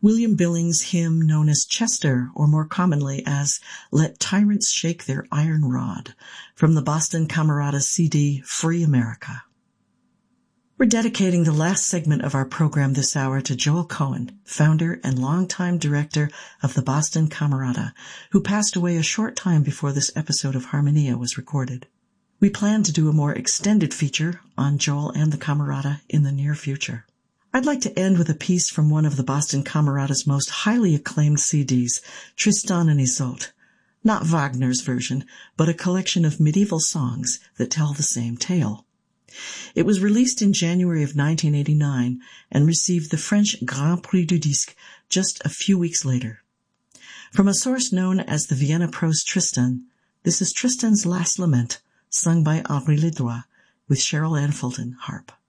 William Billings' hymn known as Chester, or more commonly as Let Tyrants Shake Their Iron Rod, from the Boston Camerata CD Free America. We're dedicating the last segment of our program this hour to Joel Cohen, founder and longtime director of the Boston Camerata, who passed away a short time before this episode of Harmonia was recorded. We plan to do a more extended feature on Joel and the Camerata in the near future. I'd like to end with a piece from one of the Boston Camerata's most highly acclaimed CDs, Tristan and Isolde. Not Wagner's version, but a collection of medieval songs that tell the same tale. It was released in January of 1989 and received the French Grand Prix du Disque just a few weeks later. From a source known as the Vienna Prose Tristan, this is Tristan's Last Lament, sung by Henri Ledroit, with Cheryl Ann Fulton, harp.